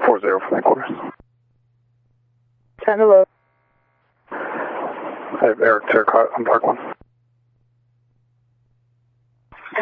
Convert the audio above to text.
40 from headquarters. 10 to load. I have Eric Terracotta on Park 1.